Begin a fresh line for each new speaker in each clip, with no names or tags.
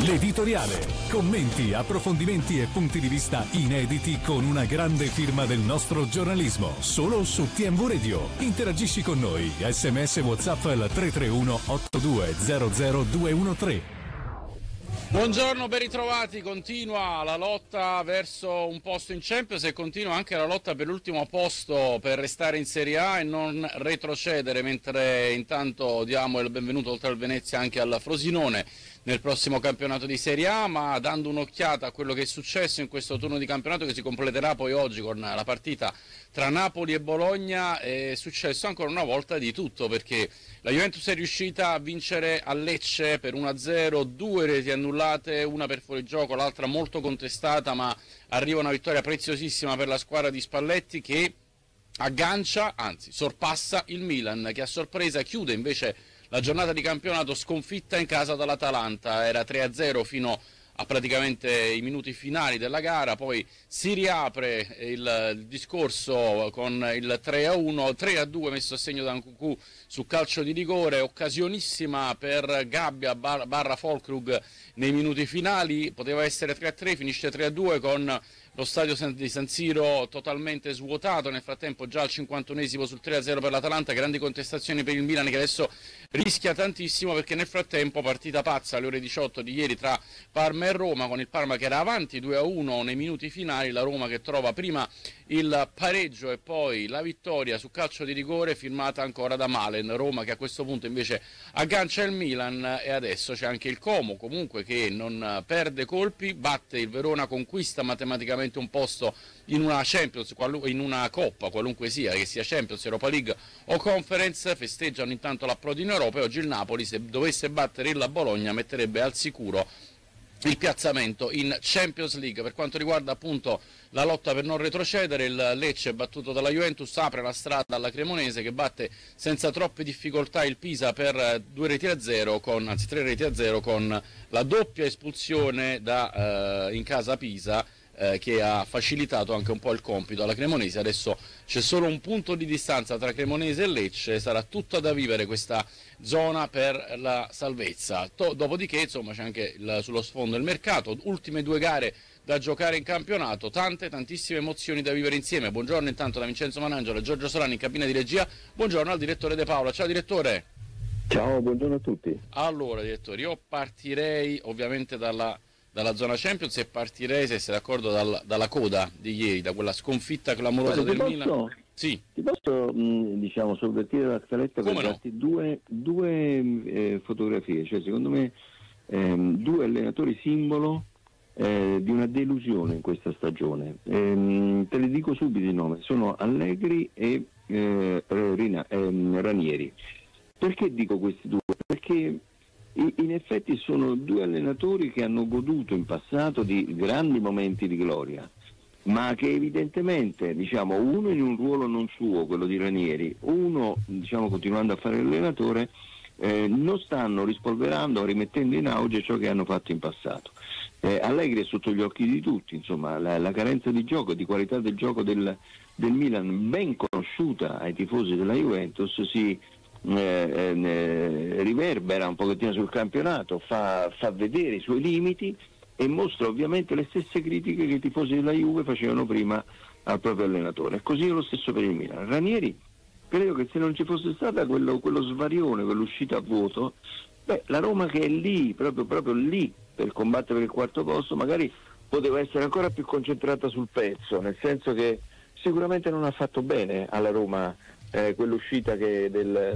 L'editoriale. Commenti, approfondimenti e punti di vista inediti con una grande firma del nostro giornalismo. Solo su TMV Radio. Interagisci con noi. SMS WhatsApp al 331 8200 213.
Buongiorno, ben ritrovati. Continua la lotta verso un posto in Champions e continua anche la lotta per l'ultimo posto per restare in Serie A e non retrocedere, mentre intanto diamo il benvenuto oltre al Venezia anche al Frosinone nel prossimo campionato di Serie A, ma dando un'occhiata a quello che è successo in questo turno di campionato che si completerà poi oggi con la partita tra Napoli e Bologna, è successo ancora una volta di tutto, perché la Juventus è riuscita a vincere a Lecce per 1-0, 2 reti annullate, una per fuorigioco, l'altra molto contestata, ma arriva una vittoria preziosissima per la squadra di Spalletti che aggancia, anzi sorpassa il Milan, che a sorpresa chiude invece la giornata di campionato sconfitta in casa dall'Atalanta. Era 3-0 fino a praticamente i minuti finali della gara, poi si riapre il discorso con il 3-1, 3-2 messo a segno da Nkunku su calcio di rigore, occasionissima per Gabbia barra Folkrug nei minuti finali, poteva essere 3-3, finisce 3-2 con lo stadio di San Siro totalmente svuotato. Nel frattempo già al 51esimo sul 3-0 per l'Atalanta, grandi contestazioni per il Milan che adesso rischia tantissimo, perché nel frattempo partita pazza alle ore 18 di ieri tra Parma e Roma, con il Parma che era avanti 2-1 nei minuti finali, la Roma che trova prima il pareggio e poi la vittoria su calcio di rigore firmata ancora da Malen. Roma che a questo punto invece aggancia il Milan e adesso c'è anche il Como comunque che non perde colpi, batte il Verona, conquista matematicamente un posto in una Champions, in una Coppa qualunque sia, che sia Champions, Europa League o Conference. Festeggiano intanto l'approdo in Europa e oggi il Napoli, se dovesse battere il Bologna, metterebbe al sicuro il piazzamento in Champions League. Per quanto riguarda appunto la lotta per non retrocedere, il Lecce battuto dalla Juventus apre la strada alla Cremonese che batte senza troppe difficoltà il Pisa per 3 reti a 0 con la doppia espulsione in casa Pisa, che ha facilitato anche un po' il compito alla Cremonese. Adesso c'è solo un punto di distanza tra Cremonese e Lecce, sarà tutta da vivere questa zona per la salvezza. Dopodiché insomma c'è anche sullo sfondo il mercato, ultime 2 gare da giocare in campionato, tantissime emozioni da vivere insieme. Buongiorno intanto da Vincenzo Manangelo e Giorgio Solani in cabina di regia, buongiorno al direttore De Paola. Ciao direttore.
Ciao, buongiorno a tutti.
Allora direttore, io partirei ovviamente dalla zona Champions e partirei, se sei d'accordo, dalla coda di ieri, da quella sconfitta clamorosa del Milan. Sì.
Ti posso sovvertire la scaletta per darti due fotografie, cioè secondo me 2 allenatori simbolo di una delusione in questa stagione. Te li dico subito i nomi, sono Allegri e Ranieri. Perché dico questi 2? Perché in effetti sono 2 allenatori che hanno goduto in passato di grandi momenti di gloria, ma che evidentemente, uno in un ruolo non suo, quello di Ranieri, uno continuando a fare l'allenatore, non stanno rispolverando o rimettendo in auge ciò che hanno fatto in passato. Allegri è sotto gli occhi di tutti, insomma, la carenza di gioco, di qualità del gioco del Milan, ben conosciuta ai tifosi della Juventus, si riverbera un pochettino sul campionato, fa vedere i suoi limiti e mostra ovviamente le stesse critiche che i tifosi della Juve facevano prima al proprio allenatore. Così è lo stesso per il Milan. Ranieri, credo che se non ci fosse stata quello svarione, quell'uscita a vuoto, la Roma che è lì, proprio lì per combattere per il 4º posto, magari poteva essere ancora più concentrata sul pezzo, nel senso che sicuramente non ha fatto bene alla Roma quell'uscita che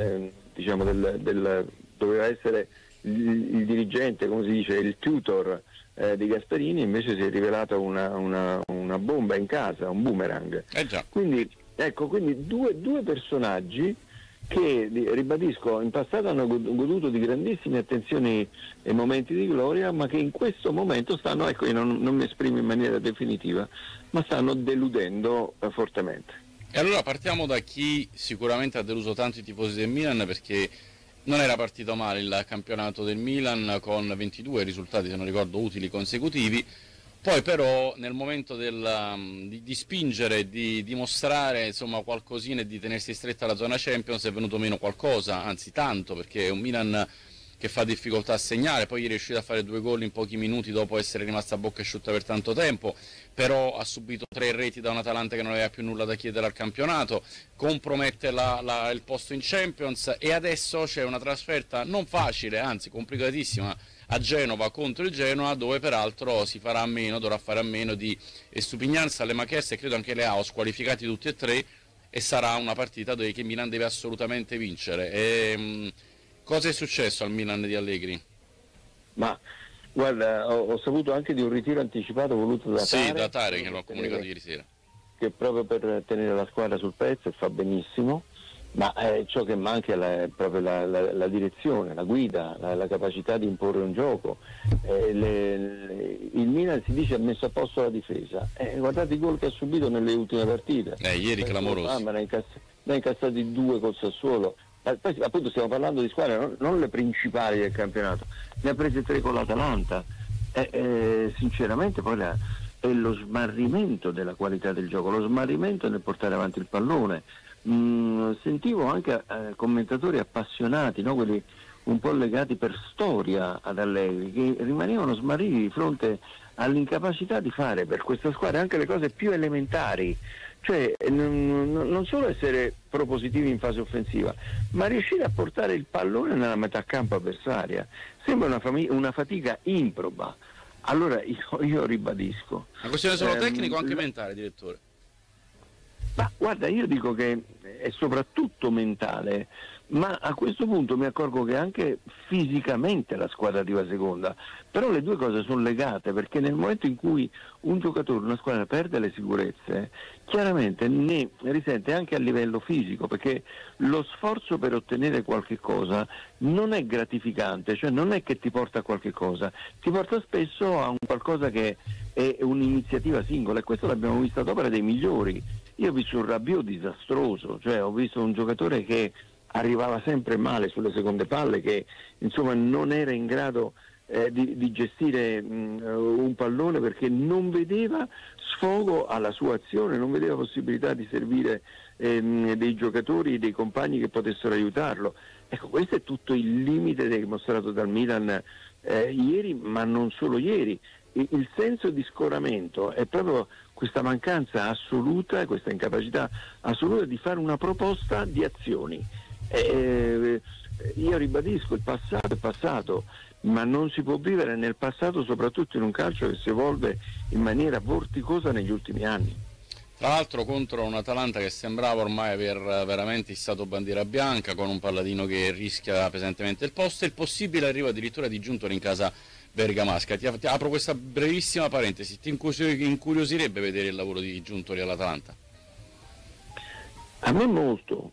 doveva essere il dirigente, come si dice, il tutor di Gasperini, invece si è rivelata una bomba in casa, un boomerang.
Già.
Quindi due personaggi che, ribadisco, in passato hanno goduto di grandissime attenzioni e momenti di gloria, ma che in questo momento stanno, io non mi esprimo in maniera definitiva, ma stanno deludendo fortemente.
E allora partiamo da chi sicuramente ha deluso tanto i tifosi del Milan, perché non era partito male il campionato del Milan con 22 risultati, se non ricordo, utili consecutivi. Poi però nel momento di spingere, di dimostrare insomma qualcosina e di tenersi stretta alla zona Champions è venuto meno qualcosa, anzi tanto, perché è un Milan che fa difficoltà a segnare, poi è riuscito a fare 2 gol in pochi minuti dopo essere rimasta a bocca asciutta per tanto tempo, però ha subito 3 reti da un Atalanta che non aveva più nulla da chiedere al campionato, compromette il posto in Champions, e adesso c'è una trasferta non facile, anzi complicatissima, a Genova contro il Genoa, dove peraltro dovrà fare a meno di Estupiñán, Saelemaekers e credo anche Leao, squalificati tutti e 3, e sarà una partita che Milan deve assolutamente vincere. Cosa è successo al Milan di Allegri?
Ma guarda, ho saputo anche di un ritiro anticipato voluto da Tare.
Sì, da Tare, che l'ho comunicato ieri sera.
Che proprio per tenere la squadra sul pezzo, e fa benissimo, ma ciò che manca è proprio la direzione, la guida, la capacità di imporre un gioco. Il Milan, si dice, ha messo a posto la difesa. Guardate i gol che ha subito nelle ultime partite.
Ieri clamorosi.
Ne ha incassati 2 col Sassuolo. Poi appunto stiamo parlando di squadre non le principali del campionato, ne ha prese 3 con l'Atalanta. Sinceramente poi è lo smarrimento della qualità del gioco, lo smarrimento nel portare avanti il pallone. Sentivo anche commentatori appassionati, no? Quelli un po' legati per storia ad Allegri, che rimanevano smarriti di fronte all'incapacità di fare per questa squadra anche le cose più elementari, cioè non solo essere propositivi in fase offensiva, ma riuscire a portare il pallone nella metà campo avversaria. Sembra una fatica improba. Allora io ribadisco.
Una questione solo tecnico o anche mentale, direttore?
Ma guarda, io dico che è soprattutto mentale, ma a questo punto mi accorgo che anche fisicamente la squadra arriva seconda, però le due cose sono legate, perché nel momento in cui un giocatore, una squadra perde le sicurezze, chiaramente ne risente anche a livello fisico, perché lo sforzo per ottenere qualche cosa non è gratificante, cioè non è che ti porta a qualche cosa, ti porta spesso a un qualcosa che è un'iniziativa singola, e questo l'abbiamo visto ad opera dei migliori. Io ho visto un Rabiot disastroso, cioè ho visto un giocatore che arrivava sempre male sulle seconde palle, che insomma non era in grado di gestire un pallone, perché non vedeva sfogo alla sua azione, non vedeva possibilità di servire dei giocatori, dei compagni che potessero aiutarlo. Ecco, questo è tutto il limite dimostrato dal Milan ieri, ma non solo ieri. Il senso di scoramento è proprio questa mancanza assoluta, questa incapacità assoluta di fare una proposta di azioni. Io ribadisco, il passato è passato, ma non si può vivere nel passato, soprattutto in un calcio che si evolve in maniera vorticosa negli ultimi anni.
Tra l'altro contro un Atalanta che sembrava ormai aver veramente issato bandiera bianca, con un Palladino che rischia pesantemente il posto, e il possibile arrivo addirittura di Giuntoli in casa bergamasca. Ti apro questa brevissima parentesi: ti incuriosirebbe vedere il lavoro di Giuntoli all'Atalanta?
A me molto,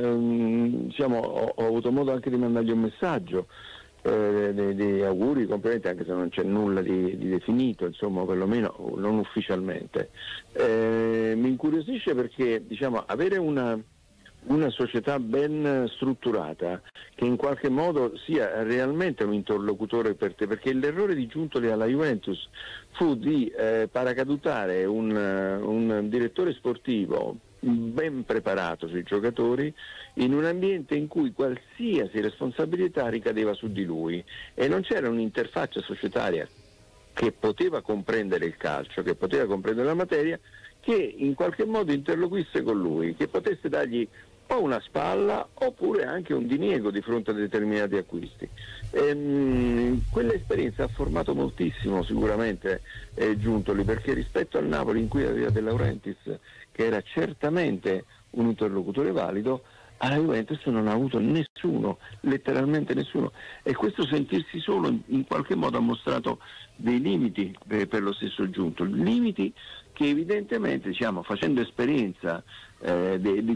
ho avuto modo anche di mandargli un messaggio di auguri, complimenti, anche se non c'è nulla di definito, insomma, perlomeno non ufficialmente. Mi incuriosisce perché, avere una società ben strutturata, che in qualche modo sia realmente un interlocutore per te, perché l'errore di Giuntoli alla Juventus fu di paracadutare un direttore sportivo ben preparato sui giocatori in un ambiente in cui qualsiasi responsabilità ricadeva su di lui, e non c'era un'interfaccia societaria che poteva comprendere il calcio, che poteva comprendere la materia, che in qualche modo interloquisse con lui, che potesse dargli o una spalla oppure anche un diniego di fronte a determinati acquisti. Quell'esperienza ha formato moltissimo sicuramente Giuntoli, perché rispetto al Napoli, in cui aveva De Laurentiis, che era certamente un interlocutore valido, alla Juventus non ha avuto nessuno, letteralmente nessuno, e questo sentirsi solo in qualche modo ha mostrato dei limiti per lo stesso Giuntoli, limiti che evidentemente, facendo esperienza di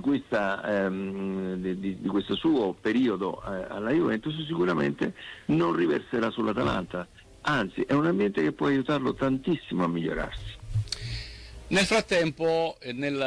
questo suo periodo alla Juventus, sicuramente non riverserà sull'Atalanta, anzi è un ambiente che può aiutarlo tantissimo a migliorarsi.
Nel frattempo,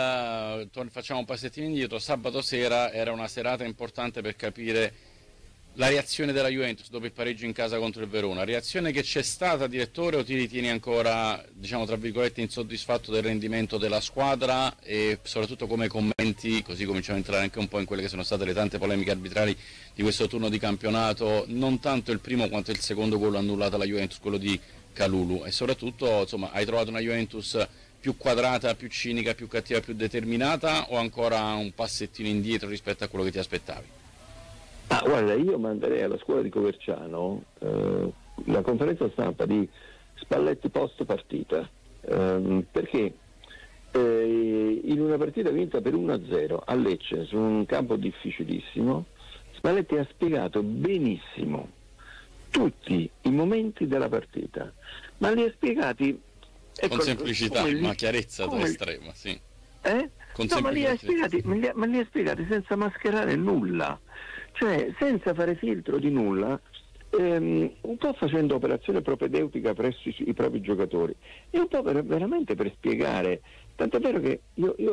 facciamo un passettino indietro, sabato sera era una serata importante per capire La reazione della Juventus dopo il pareggio in casa contro il Verona, reazione che c'è stata, direttore, o ti ritieni ancora, diciamo tra virgolette, insoddisfatto del rendimento della squadra, e soprattutto come commenti, così cominciamo a entrare anche un po' in quelle che sono state le tante polemiche arbitrali di questo turno di campionato, non tanto il primo quanto il secondo gol annullato alla Juventus, quello di Kalulu, e soprattutto insomma hai trovato una Juventus più quadrata, più cinica, più cattiva, più determinata, o ancora un passettino indietro rispetto a quello che ti aspettavi?
Guarda, io manderei alla scuola di Coverciano la conferenza stampa di Spalletti post partita, perché in una partita vinta per 1-0 a Lecce su un campo difficilissimo, Spalletti ha spiegato benissimo tutti i momenti della partita, ma li ha spiegati
con semplicità, ma chiarezza estrema, sì.
No, ma li ha spiegati senza mascherare nulla, cioè senza fare filtro di nulla, un po' facendo operazione propedeutica presso i propri giocatori, e un po' veramente per spiegare, tant'è vero che io